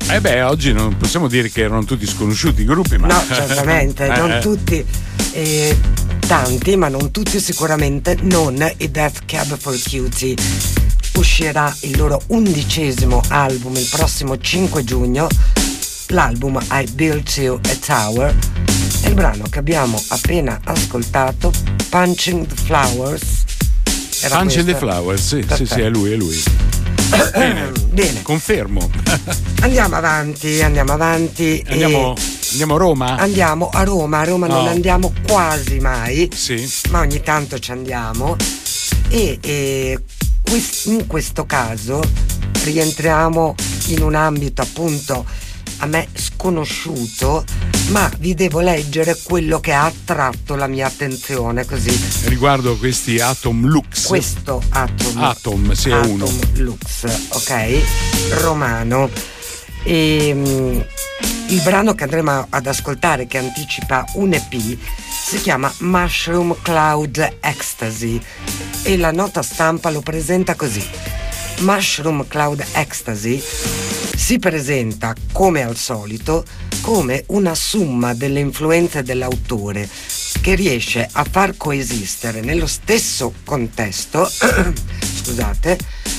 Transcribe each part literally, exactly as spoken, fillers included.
Eh beh, oggi non possiamo dire che erano tutti sconosciuti i gruppi, ma no, certamente, eh, non eh. tutti, eh, tanti, ma non tutti sicuramente, non i Death Cab for Cutie. Uscirà il loro undicesimo album il prossimo cinque giugno, l'album I Built You a Tower, e il brano che abbiamo appena ascoltato, Punching the Flowers. Era Punching the questo? Flowers, sì, Perfetto. sì, sì, è lui, è lui. Bene, Bene. confermo. Andiamo avanti, andiamo avanti. Andiamo, e andiamo a Roma? andiamo a Roma. A Roma No. non andiamo quasi mai, Sì. ma ogni tanto ci andiamo. E, e quest- in questo caso rientriamo in un ambito appunto a me sconosciuto, ma vi devo leggere quello che ha attratto la mia attenzione, così. Riguardo questi Atom Lux. Questo Atom, Atom, sì, è Atom uno. Lux, ok? Romano. E, mm, il brano che andremo ad ascoltare, che anticipa un E P, si chiama Mushroom Cloud Ecstasy e la nota stampa lo presenta così. Mushroom Cloud Ecstasy si presenta, come al solito, come una somma delle influenze dell'autore che riesce a far coesistere nello stesso contesto scusate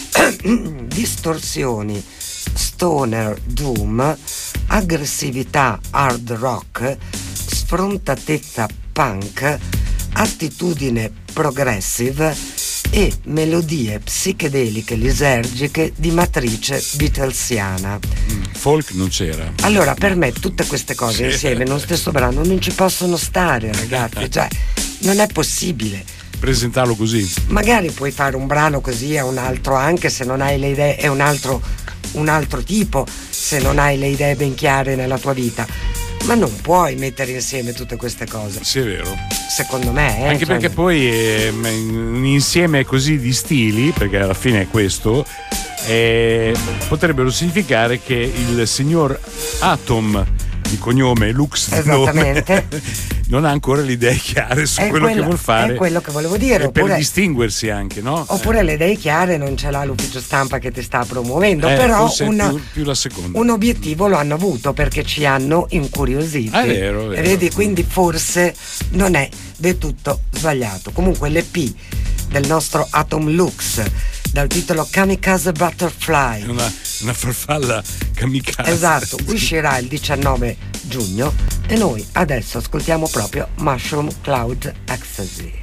distorsioni stoner doom, aggressività hard rock, sfrontatezza punk, attitudine progressive e melodie psichedeliche lisergiche di matrice beatlesiana. Mm, folk non c'era. Allora, per me tutte queste cose Sì. insieme in uno stesso brano non ci possono stare, ragazzi, cioè non è possibile. Presentarlo così. Magari puoi fare un brano così e un altro, anche se non hai le idee, è un altro, un altro tipo, se non hai le idee ben chiare nella tua vita, ma non puoi mettere insieme tutte queste cose. Sì, è vero. Secondo me, eh, Anche cioè, perché poi è un insieme così di stili, perché alla fine è questo, eh, potrebbero significare che il signor Atom, di cognome Lux di Esattamente. nome, non ha ancora le idee chiare su È quello quello- che vuol fare. è quello che volevo dire, E per oppure- distinguersi anche, no? Oppure le idee chiare non ce l'ha l'ufficio stampa che ti sta promuovendo, Eh, però forse è una- più, più la seconda. un obiettivo lo hanno avuto, perché ci hanno incuriositi. Ah, è vero, è vero. Vedi, quindi forse non è del tutto sbagliato. Comunque l'E P del nostro Atom Lux, dal titolo Kamikaze Butterfly, Una, una farfalla kamikaze. esatto, uscirà il diciannove giugno e noi adesso ascoltiamo proprio Mushroom Cloud Ecstasy.